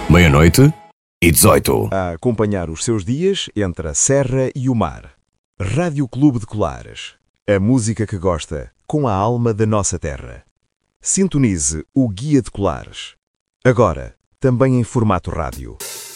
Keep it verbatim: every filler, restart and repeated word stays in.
Meia-noite e dezoito. A acompanhar os seus dias entre a serra e o mar. Rádio Clube de Colares. A música que gosta, com a alma da nossa terra. Sintonize o Guia de Colares. Agora, também em formato rádio.